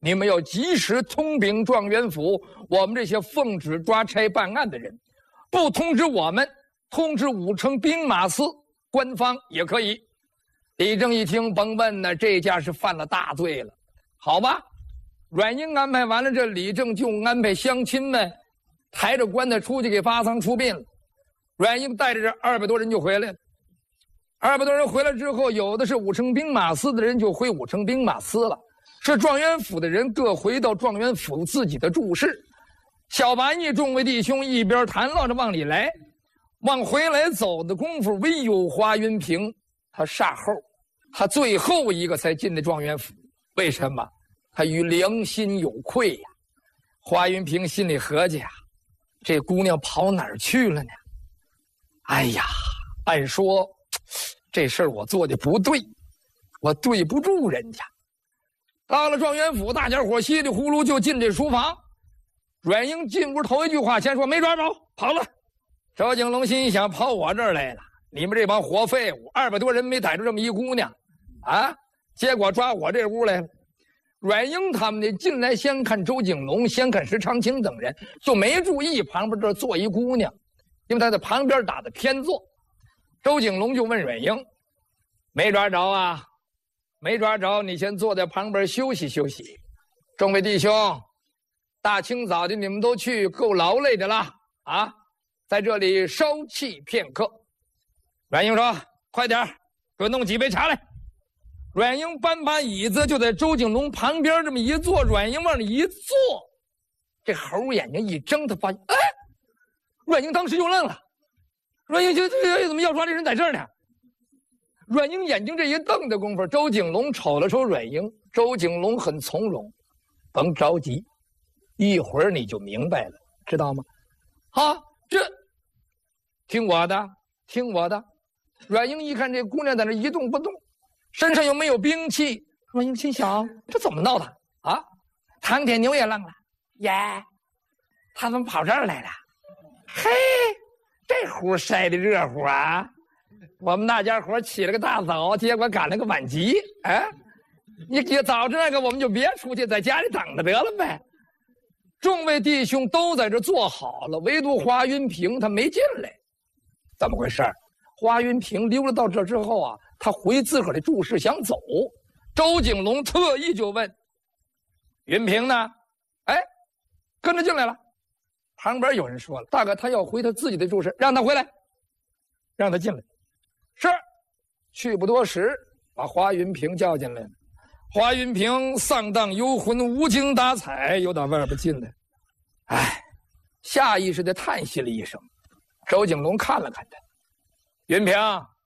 你们要及时通禀状元府，我们这些奉旨抓差办案的人，不通知我们，通知武城兵马司官方也可以。李正一听，甭问呢，这下是犯了大罪了。好吧，阮英安排完了，这李正就安排乡亲们抬着棺材出去给发丧出殡了。阮英带着这200多人就回来了。200多人回来之后，有的是武城兵马司的人就回武城兵马司了，是状元府的人各回到状元府自己的住室。小八义众位弟兄一边谈唠着往里来，往回来走的功夫，唯有华云平他煞后，他最后一个才进的状元府。为什么？他与良心有愧呀。华云平心里合计啊，这姑娘跑哪儿去了呢？哎呀，按说这事儿我做的不对，我对不住人家。到了状元府，大家伙稀里呼噜就进这书房。阮英进屋头一句话先说没抓着，跑了。周景龙心想，跑我这儿来了，你们这帮活废物，200多人没逮住这么一姑娘啊，结果抓我这屋来了。阮英他们呢进来先看周景龙，先看石长青等人，就没注意旁边这坐一姑娘，因为他在旁边打的偏坐。周景龙就问阮英，没抓着啊？没抓着，你先坐在旁边休息休息。众位弟兄，大清早的你们都去，够劳累的了啊，在这里稍憩片刻。阮英说，快点给我弄几杯茶来。阮英搬把椅子就在周景龙旁边这么一坐，阮英往里一坐，这猴眼睛一睁，他发现，哎，阮英当时就愣了。阮英这怎么要抓这人在这儿呢？阮英眼睛这一瞪的功夫，周景龙瞅了瞅阮英，周景龙很从容，甭着急，一会儿你就明白了，知道吗？啊，这听我的，听我的。阮英一看这姑娘在那一动不动，身上又没有兵器，阮英心想，这怎么闹的啊？唐铁牛也愣了，耶，他怎么跑这儿来了？嘿，这壶晒的热乎啊！我们大家伙起了个大早，结果赶了个晚集，哎，你早这个我们就别出去，在家里等着得了呗。众位弟兄都在这坐好了，唯独华云平他没进来，怎么回事？华云平溜了到这之后啊，他回自个儿的住室想走，周景龙特意就问：“云平呢？”哎，跟着进来了。旁边有人说了：“大哥，他要回他自己的住室，让他回来，让他进来。”是，去不多时，把华云平叫进来了。华云平丧荡幽魂，无精打采，又到外边进来。哎，下意识地叹息了一声。周景龙看了看他，云平，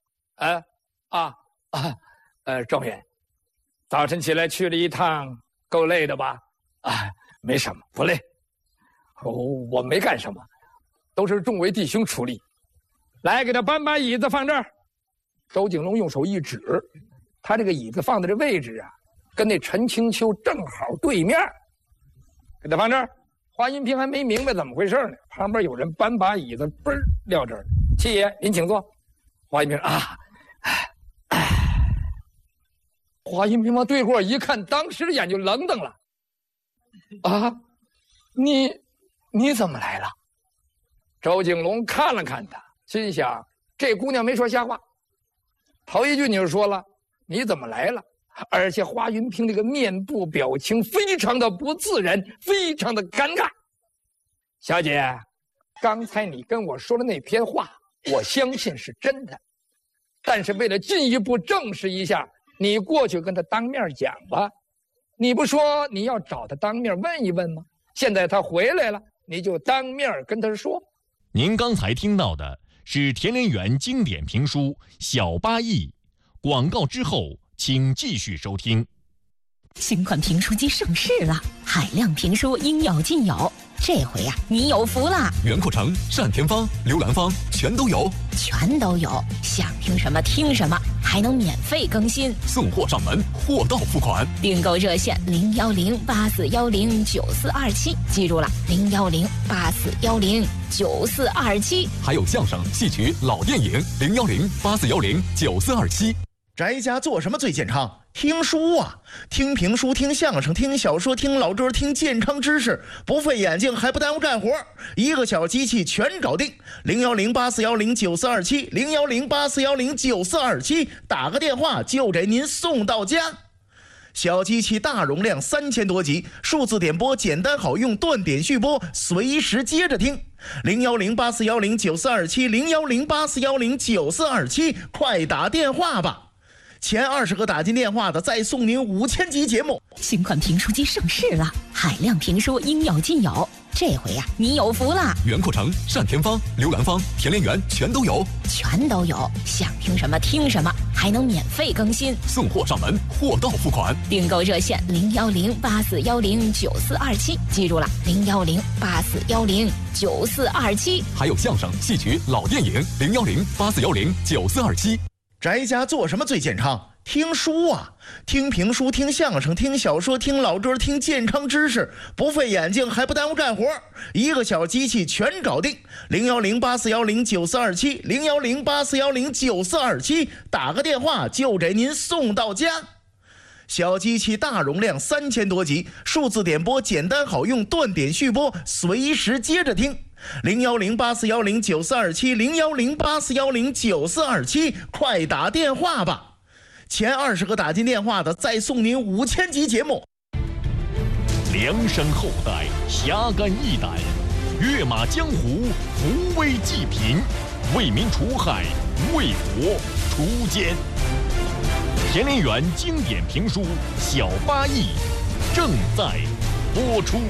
状元，早晨起来去了一趟，够累的吧？啊，没什么，不累。我没干什么，都是众位弟兄出力。来，给他搬把椅子放这儿。周景龙用手一指，他这个椅子放的这位置啊，跟那陈清秋正好对面。给他放这儿。华云平还没明白怎么回事呢，旁边有人搬把椅子，嘣儿撂这儿。七爷，您请坐。华云平啊，华云平往对过一看，当时眼就愣瞪了。啊，你怎么来了？周景龙看了看他，心想这姑娘没说瞎话。头一句你就说了你怎么来了，而且华云平这个面部表情非常的不自然，非常的尴尬。小姐，刚才你跟我说的那篇话，我相信是真的，但是为了进一步证实一下，你过去跟他当面讲吧。你不说你要找他当面问一问吗？现在他回来了，你就当面跟他说。 您刚才听到的是田连元经典评书《小八义》，广告之后请继续收听。 新款评书机上市了，海量评书应有尽有。这回呀，你有福了！ 袁阔成、单田芳、刘兰芳全都有， 想听什么听什么，还能免费更新， 送货上门，货到付款。 订购热线010-8410-9427，记住了，010-8410-9427。 还有相声、戏曲、老电影，010-8410-9427。 宅家做什么最健康？ 听书啊，听评书，听相声，听小说，听老歌，听健康知识，不费眼睛还不耽误干活，一个小机器全搞定。01084109427，01084109427，打个电话就给您送到家。小机器大容量3000多集，数字点播简单好用，断点续播，随时接着听。01084109427，01084109427，快打电话吧。前20个打进电话的再送您5000集节目。 新款评书机上市了，海量评书应有尽有，这回呀，你有福了。 袁阔成、单田芳、刘兰芳、田连元全都有， 全都有，想听什么听什么，还能免费更新， 送货上门，货到付款。 订购热线01084109427，记住了，01084109427。 还有相声、戏曲、老电影，01084109427。 宅家做什么最健康？听书啊，听评书，听相声，听小说，听老歌，听健康知识，不费眼睛还不耽误干活，一个小机器全搞定。01084109427， 01084109427，打个电话就给您送到家。小机器大容量3000多集，数字点播简单好用，断点续播，随时接着听。01084109427， 01084109427，快打电话吧。前20个打进电话的再送您5000集节目。 量身厚待，侠肝义胆，跃马江湖，扶危济贫，为民除害，为国除奸。田连元经典评书《小八义》正在播出。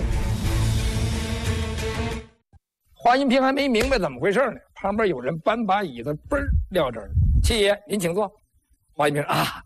华云平还没明白怎么回事呢，旁边有人搬把椅子，嘣儿撂这儿了。七爷，您请坐。华云平啊，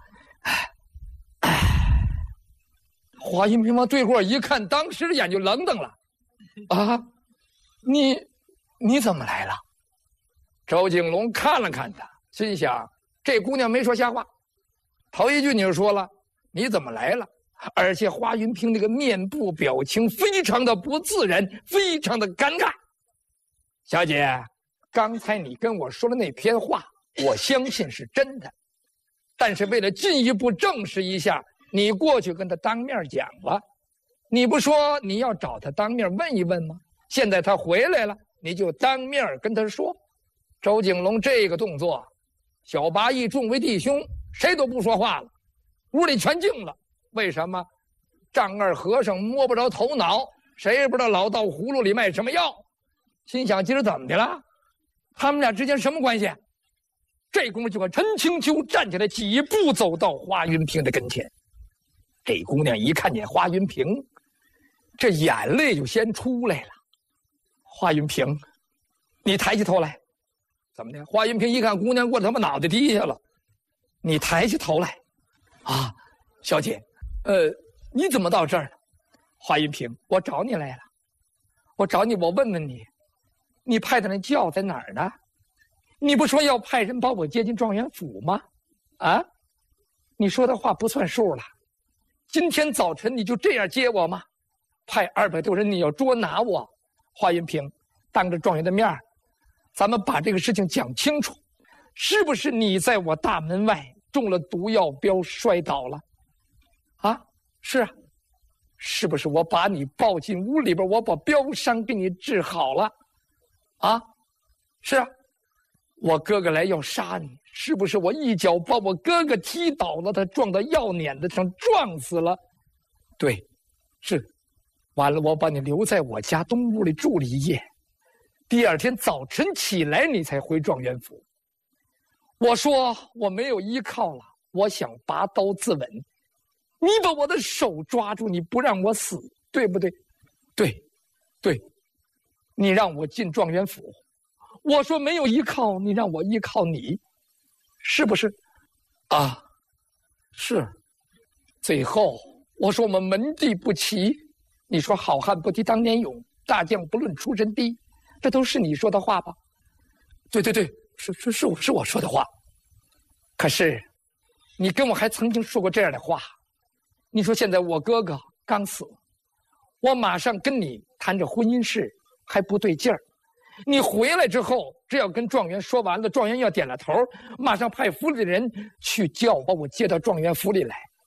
华云平往对过一看，当时眼就愣瞪了。啊，你怎么来了？周景龙看了看他，心想这姑娘没说瞎话。头一句你就说了，你怎么来了？而且华云平那个面部表情非常的不自然，非常的尴尬。小姐，刚才你跟我说的那篇话，我相信是真的，但是为了进一步证实一下，你过去跟他当面讲了，你不说你要找他当面问一问吗？现在他回来了，你就当面跟他说。周景龙这个动作，小八义众位弟兄谁都不说话了，屋里全静了。为什么？丈二和尚摸不着头脑，谁也不知道老道葫芦里卖什么药。心想今儿怎么的了？他们俩之间什么关系？这功夫就看陈清秋站起来，几步走到华云平的跟前。这姑娘一看见华云平，这眼泪就先出来了。华云平，你抬起头来。怎么的？华云平一看姑娘过来，他妈脑袋低下了。你抬起头来。啊，小姐，你怎么到这儿了？华云平，我找你来了。我找你，我问问你。你派的那轿在哪儿呢？你不说要派人把我接进状元府吗？啊，你说的话不算数了。今天早晨你就这样接我吗？派200多人，你要捉拿我。华云平，当着状元的面儿，咱们把这个事情讲清楚，是不是你在我大门外中了毒药镖摔倒了？啊，是啊。是不是我把你抱进屋里边，我把镖伤给你治好了？啊，是啊，我哥哥来要杀你，是不是我一脚把我哥哥踢倒了，他撞到药碾子上撞死了？对，是。完了，我把你留在我家东屋里住了一夜，第二天早晨起来你才回状元府。我说我没有依靠了，我想拔刀自刎，你把我的手抓住，你不让我死，对不对？对，对。你让我进状元府，我说没有依靠，你让我依靠你，是不是？啊，是。最后我说我们门第不齐，你说好汉不提当年勇，大将不论出身低，这都是你说的话吧？对对对，是我说的话。可是你跟我还曾经说过这样的话，你说现在我哥哥刚死，我马上跟你谈着婚姻事还不对劲儿，你回来之后只要跟状元说完了，状元要点了头，马上派府里的人去叫把我接到状元府里来。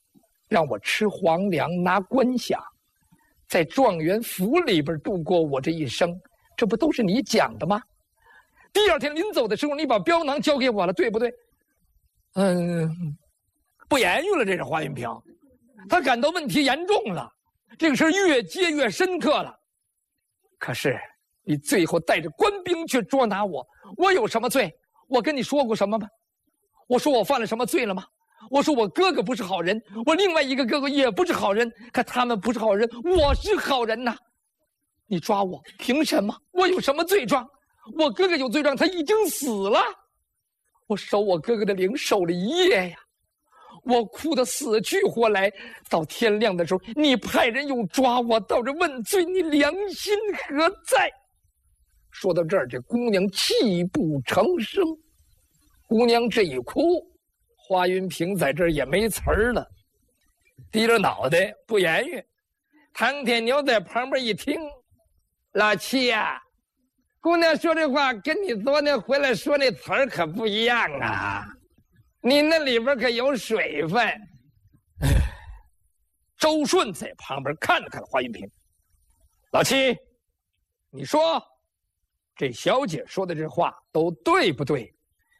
让我吃皇粮拿官饷，在状元府里边度过我这一生，这不都是你讲的吗？第二天临走的时候，你把镖囊交给我了，对不对？不言语了。这是华云平，他感到问题严重了，这个事越接越深刻了。可是你最后带着官兵去捉拿我，我有什么罪？我跟你说过什么吗？我说我犯了什么罪了吗？我说我哥哥不是好人，我另外一个哥哥也不是好人，可他们不是好人，我是好人呐。你抓我，凭什么？我有什么罪状？我哥哥有罪状，他已经死了。我守我哥哥的灵守了一夜呀，我哭得死去活来。到天亮的时候，你派人又抓我到这问罪，你良心何在？说到这儿，这姑娘泣不成声。姑娘这一哭，华云平在这儿也没词儿了，低着脑袋不言语。唐天牛在旁边一听，老七呀，姑娘说这话跟你昨天回来说那词儿可不一样啊，你那里边可有水分。周顺在旁边看了看华云平，老七，你说这小姐说的这话都对不对？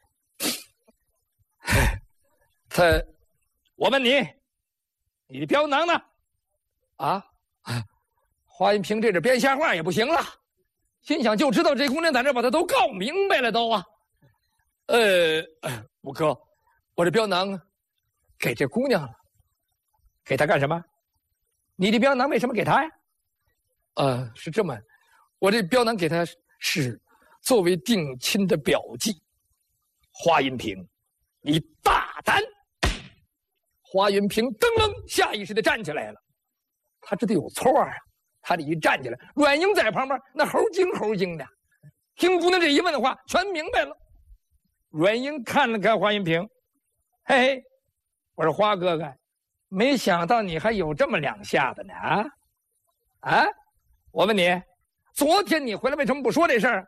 我问你，你的镖囊呢？啊，华云平这是编瞎话也不行了，心想就知道这姑娘在这把他都告明白了都啊。五哥，我这镖囊给这姑娘了，给她干什么？你的镖囊为什么给她呀？是这么，我这镖囊给她是作为定亲的表记。华云平，你大胆！华云平噔楞下意识地站起来了，他这得有错啊！他这一站起来，阮英在旁边那猴精的，听姑娘这一问的话，全明白了。阮英看了看华云平，嘿嘿，我说花哥哥，没想到你还有这么两下子呢啊！我问你，昨天你回来为什么不说这事儿？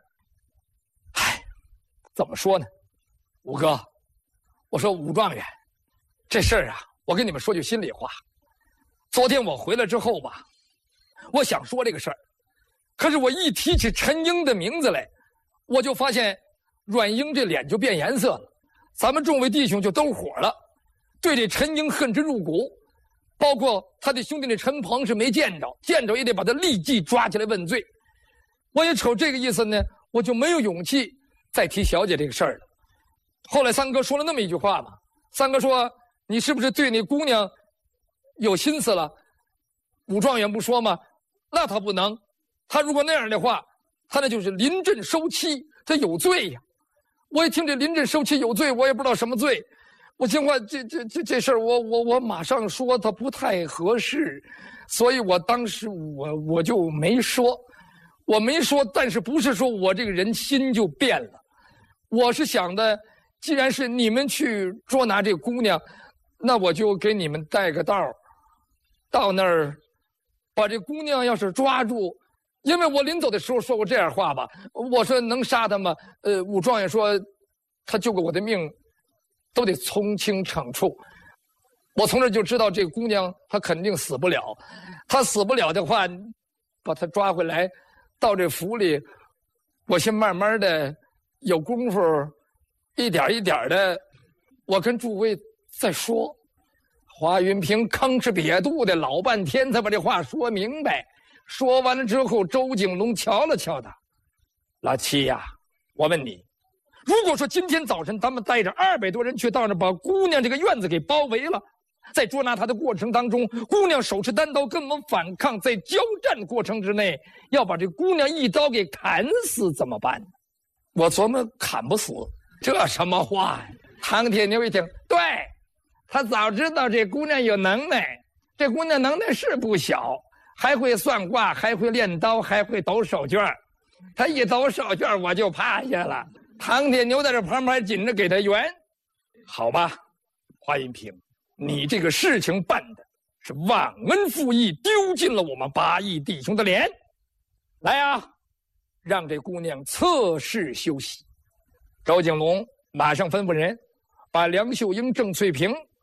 怎么说呢？五哥，我说武状元，这事儿啊，我跟你们说句心里话。昨天我回来之后吧，我想说这个事儿，可是我一提起陈英的名字来，我就发现阮英这脸就变颜色了，咱们众位弟兄就都火了，对这陈英恨之入骨。包括他的兄弟那陈鹏是没见着，见着也得把他立即抓起来问罪。我也瞅这个意思呢，我就没有勇气再提小姐这个事儿了。后来三哥说了那么一句话嘛，三哥说你是不是对你姑娘有心思了？武状元不说吗？那他不能，他如果那样的话，他那就是临阵收妻，他有罪呀。我一听这临阵收妻有罪，我也不知道什么罪。我听话这事儿，我马上说他不太合适，所以我当时我就没说，但是不是说我这个人心就变了，我是想的，既然是你们去捉拿这姑娘，那我就给你们带个道，到那儿把这姑娘要是抓住，因为我临走的时候说过这样话吧，我说能杀他吗？武状元说他救过我的命，都得从轻惩处。我从这就知道这姑娘她肯定死不了，她死不了的话，把她抓回来到这府里，我先慢慢的有功夫一点一点的我跟诸位再说。华云平吭哧瘪肚的老半天才把这话说明白。说完了之后，周景龙瞧了瞧他，老七呀，我问你，如果说今天早晨咱们带着200多人去到那把姑娘这个院子给包围了，在捉拿她的过程当中，姑娘手持单刀跟我们反抗，在交战过程之内要把这姑娘一刀给砍死怎么办呢？我琢磨砍不死，这什么话呀？唐铁牛一听，对，他早知道这姑娘有能耐，这姑娘能耐是不小，还会算卦，还会练刀，还会抖手绢，他一抖手绢我就趴下了。唐铁牛在这旁边还紧着给他圆，好吧，华云平，你这个事情办的是忘恩负义，丢尽了我们8亿弟兄的脸。来啊，让这姑娘侧室休息。周景龙马上吩咐人把梁秀英、郑翠萍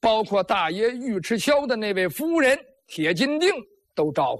包括大爷尉迟霄的那位夫人铁金锭都招呼。